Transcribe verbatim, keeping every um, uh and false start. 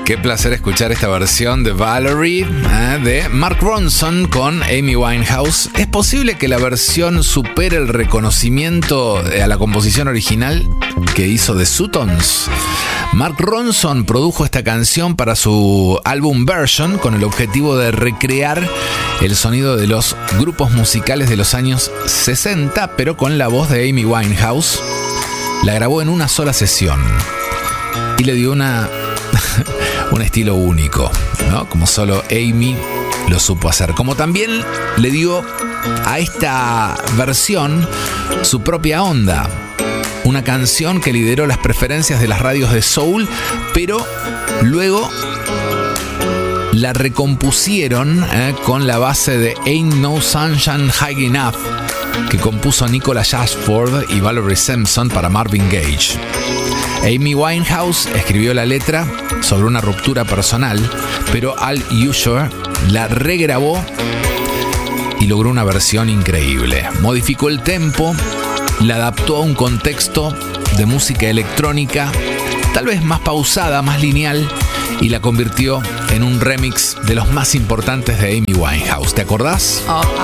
Qué placer escuchar esta versión de Valerie ¿eh? de Mark Ronson con Amy Winehouse. ¿Es posible que la versión supere el reconocimiento a la composición original que hizo The Sutons? Mark Ronson produjo esta canción para su álbum Version con el objetivo de recrear el sonido de los grupos musicales de los años sesenta, pero con la voz de Amy Winehouse. La grabó en una sola sesión y le dio una un estilo único, ¿no? Como solo Amy lo supo hacer. Como también le dio a esta versión su propia onda. Una canción que lideró las preferencias de las radios de soul, pero luego la recompusieron eh, con la base de Ain't No Sunshine High Enough, que compuso Nicholas Ashford y Valerie Simpson para Marvin Gaye. Amy Winehouse escribió la letra sobre una ruptura personal, pero Al Usher la regrabó y logró una versión increíble. Modificó el tempo, la adaptó a un contexto de música electrónica, tal vez más pausada, más lineal, y la convirtió en un remix de los más importantes de Amy Winehouse. ¿Te acordás? Oh.